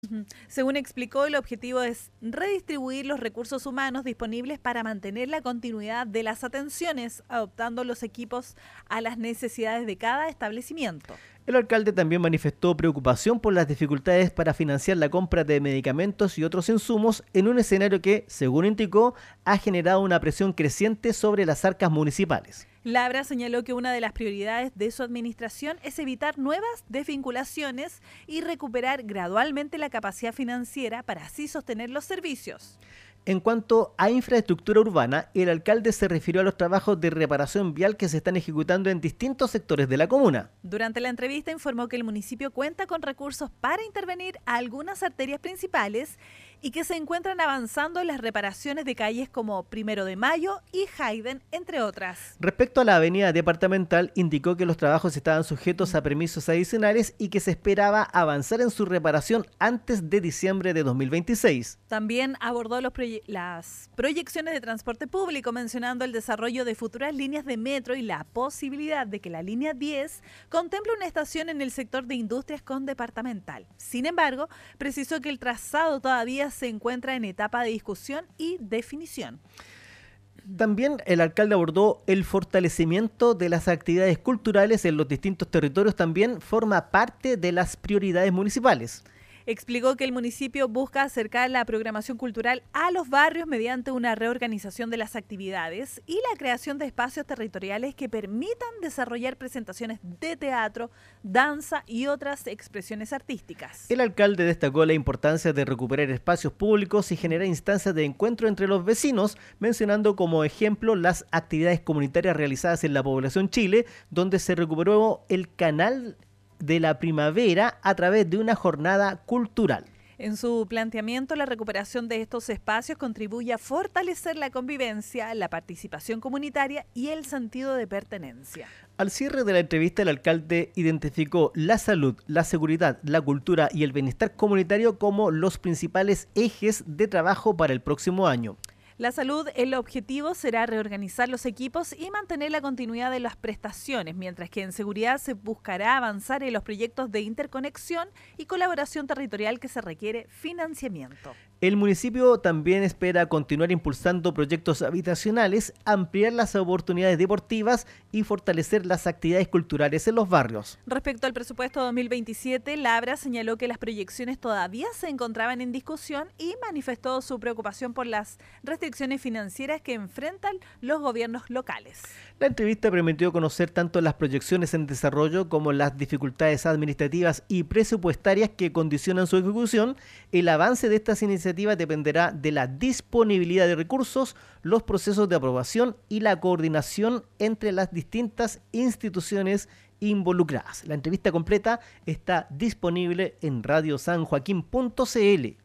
Ujú. Según explicó, el objetivo es redistribuir los recursos humanos disponibles para mantener la continuidad de las atenciones, adoptando los equipos a las necesidades de cada establecimiento. El alcalde también manifestó preocupación por las dificultades para financiar la compra de medicamentos y otros insumos en un escenario que, según indicó, ha generado una presión creciente sobre las arcas municipales. Labra señaló que una de las prioridades de su administración es evitar nuevas desvinculaciones y recuperar gradualmente la capacidad financiera para así sostener los servicios. En cuanto a infraestructura urbana, el alcalde se refirió a los trabajos de reparación vial que se están ejecutando en distintos sectores de la comuna. Durante la entrevista informó que el municipio cuenta con recursos para intervenir a algunas arterias principales y que se encuentran avanzando en las reparaciones de calles como Primero de Mayo y Hayden, entre otras. Respecto a la avenida departamental, indicó que los trabajos estaban sujetos a permisos adicionales y que se esperaba avanzar en su reparación antes de diciembre de 2026. También abordó las proyecciones de transporte público, mencionando el desarrollo de futuras líneas de metro y la posibilidad de que la línea 10 contemple una estación en el sector de industrias con departamental. Sin embargo, precisó que el trazado todavía se encuentra en etapa de discusión y definición. También el alcalde abordó el fortalecimiento de las actividades culturales en los distintos territorios, también forma parte de las prioridades municipales. Explicó que el municipio busca acercar la programación cultural a los barrios mediante una reorganización de las actividades y la creación de espacios territoriales que permitan desarrollar presentaciones de teatro, danza y otras expresiones artísticas. El alcalde destacó la importancia de recuperar espacios públicos y generar instancias de encuentro entre los vecinos, mencionando como ejemplo las actividades comunitarias realizadas en la población Chile, donde se recuperó el canal de la primavera a través de una jornada cultural. En su planteamiento, la recuperación de estos espacios contribuye a fortalecer la convivencia, la participación comunitaria y el sentido de pertenencia. Al cierre de la entrevista, el alcalde identificó la salud, la seguridad, la cultura y el bienestar comunitario como los principales ejes de trabajo para el próximo año. La salud, el objetivo será reorganizar los equipos y mantener la continuidad de las prestaciones, mientras que en seguridad se buscará avanzar en los proyectos de interconexión y colaboración territorial que se requiere financiamiento. El municipio también espera continuar impulsando proyectos habitacionales, ampliar las oportunidades deportivas y fortalecer las actividades culturales en los barrios. Respecto al presupuesto 2027, Labra señaló que las proyecciones todavía se encontraban en discusión y manifestó su preocupación por las restricciones financieras que enfrentan los gobiernos locales. La entrevista permitió conocer tanto las proyecciones en desarrollo como las dificultades administrativas y presupuestarias que condicionan su ejecución. El avance de estas iniciativas dependerá de la disponibilidad de recursos, los procesos de aprobación y la coordinación entre las distintas instituciones involucradas. La entrevista completa está disponible en radiosanjoaquin.cl.